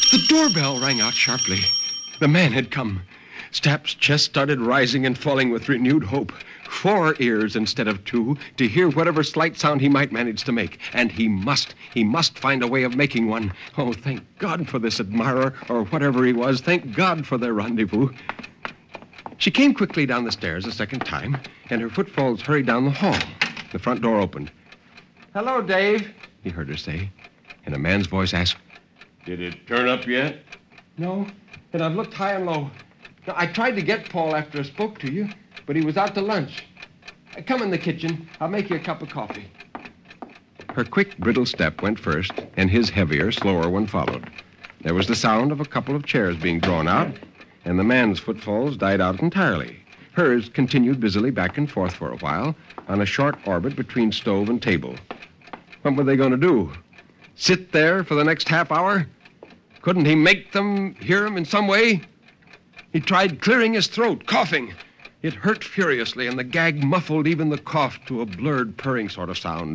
The doorbell rang out sharply. The man had come. Stapp's chest started rising and falling with renewed hope. 4 ears instead of 2 to hear whatever slight sound he might manage to make. And he must find a way of making one. Oh, thank God for this admirer, or whatever he was. Thank God for their rendezvous. She came quickly down the stairs a second time, and her footfalls hurried down the hall. The front door opened. "Hello, Dave," he heard her say. And a man's voice asked, "Did it turn up yet?" "No, and I've looked high and low. Now, I tried to get Paul after I spoke to you, but he was out to lunch. Come in the kitchen. I'll make you a cup of coffee." Her quick, brittle step went first, and his heavier, slower one followed. There was the sound of a couple of chairs being drawn out, and the man's footfalls died out entirely. Hers continued busily back and forth for a while on a short orbit between stove and table. What were they going to do? Sit there for the next half hour? Couldn't he make them hear him in some way? He tried clearing his throat, coughing. It hurt furiously, and the gag muffled even the cough to a blurred, purring sort of sound.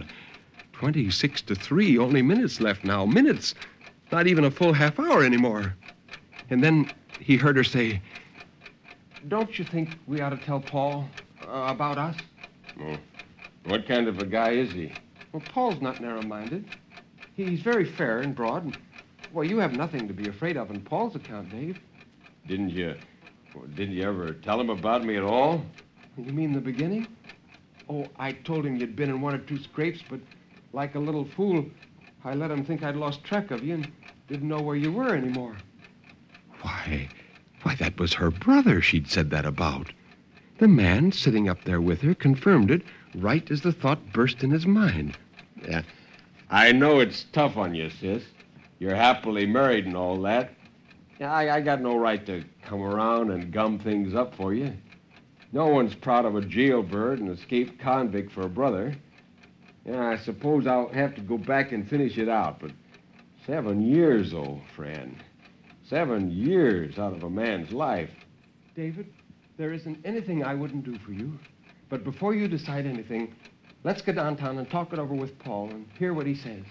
26 to 3, only minutes left now. Minutes. Not even a full half hour anymore. And then he heard her say, "Don't you think we ought to tell Paul about us?" Oh. What kind of a guy is he? Well, Paul's not narrow-minded. He's very fair and broad. Well, you have nothing to be afraid of on Paul's account, Dave. Didn't you ever tell him about me at all? You mean the beginning? Oh, I told him you'd been in 1 or 2 scrapes, but like a little fool, I let him think I'd lost track of you and didn't know where you were anymore. Why, that was her brother she'd said that about. The man sitting up there with her confirmed it right as the thought burst in his mind. Yeah, I know it's tough on you, sis. You're happily married and all that. Yeah, I got no right to come around and gum things up for you. No one's proud of a jailbird and escaped convict for a brother. Yeah, I suppose I'll have to go back and finish it out, but 7 years, old friend. 7 years out of a man's life. David, there isn't anything I wouldn't do for you. But before you decide anything, let's go downtown and talk it over with Paul and hear what he says.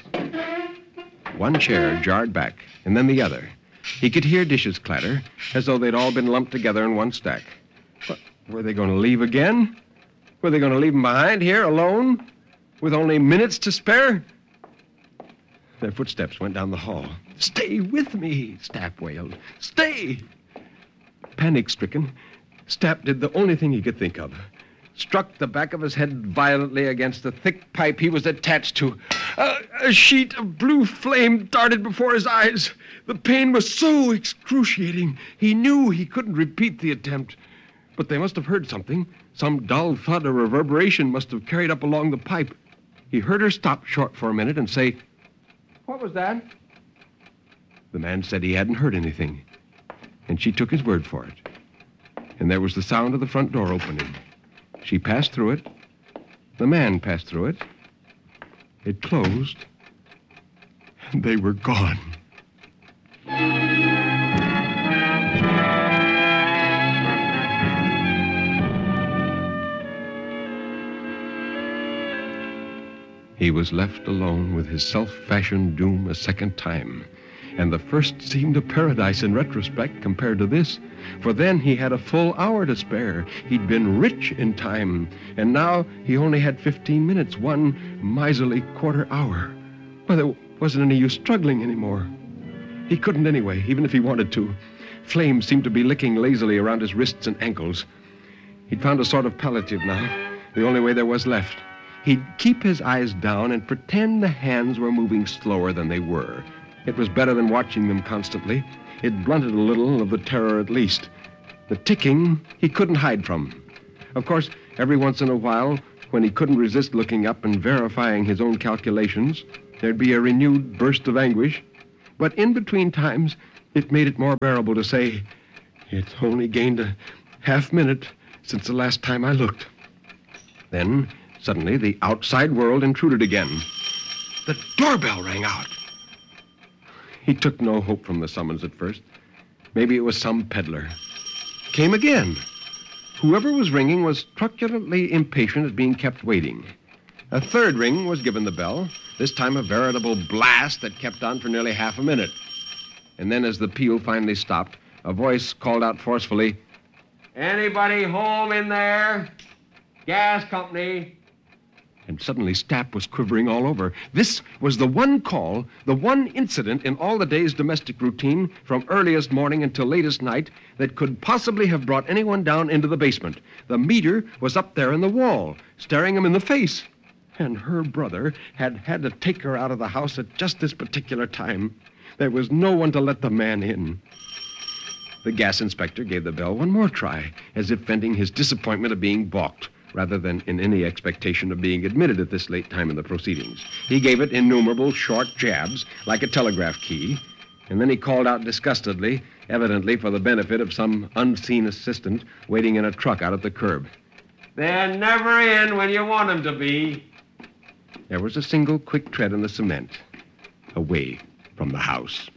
One chair jarred back, and then the other. He could hear dishes clatter, as though they'd all been lumped together in one stack. But were they going to leave again? Were they going to leave him behind here, alone, with only minutes to spare? Their footsteps went down the hall. "Stay with me," Stapp wailed. "Stay!" Panic-stricken, Stapp did the only thing he could think of. Struck the back of his head violently against the thick pipe he was attached to. A sheet of blue flame darted before his eyes. The pain was so excruciating. He knew he couldn't repeat the attempt. But they must have heard something. Some dull thud or reverberation must have carried up along the pipe. He heard her stop short for a minute and say, "What was that?" The man said he hadn't heard anything, and she took his word for it. And there was the sound of the front door opening. She passed through it. The man passed through it. It closed, and they were gone. He was left alone with his self-fashioned doom a second time. And the first seemed a paradise in retrospect compared to this. For then he had a full hour to spare. He'd been rich in time. And now he only had 15 minutes, one miserly quarter hour. Well, there wasn't any use struggling anymore. He couldn't anyway, even if he wanted to. Flames seemed to be licking lazily around his wrists and ankles. He'd found a sort of palliative now, the only way there was left. He'd keep his eyes down and pretend the hands were moving slower than they were. It was better than watching them constantly. It blunted a little of the terror at least. The ticking he couldn't hide from. Of course, every once in a while, when he couldn't resist looking up and verifying his own calculations, there'd be a renewed burst of anguish. But in between times, it made it more bearable to say, "It's only gained a half minute since the last time I looked." Then, suddenly, the outside world intruded again. The doorbell rang out. He took no hope from the summons at first. Maybe it was some peddler. Came again. Whoever was ringing was truculently impatient at being kept waiting. A third ring was given the bell, this time a veritable blast that kept on for nearly half a minute. And then as the peal finally stopped, a voice called out forcefully, "Anybody home in there? Gas company." and suddenly Stapp was quivering all over. This was the one call, the one incident in all the day's domestic routine from earliest morning until latest night that could possibly have brought anyone down into the basement. The meter was up there in the wall, staring him in the face. And her brother had had to take her out of the house at just this particular time. There was no one to let the man in. The gas inspector gave the bell one more try, as if venting his disappointment of being balked, rather than in any expectation of being admitted at this late time in the proceedings. He gave it innumerable short jabs, like a telegraph key, and then he called out disgustedly, evidently for the benefit of some unseen assistant waiting in a truck out at the curb. "They're never in when you want 'em to be." There was a single quick tread in the cement, away from the house.